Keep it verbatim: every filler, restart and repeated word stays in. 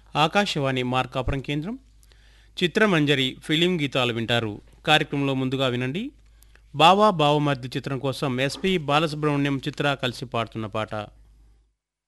ఆకాశవాణి మార్కాపురం కేంద్రం చిత్రమంజరి ఫిలిం గీతాలు వింటారు. కార్యక్రమంలో ముందుగా వినండి. బావా బావమర్ది చిత్రం కోసం ఎస్పి బాలసుబ్రహ్మణ్యం చిత్ర కలిసి పాడుతున్న పాట.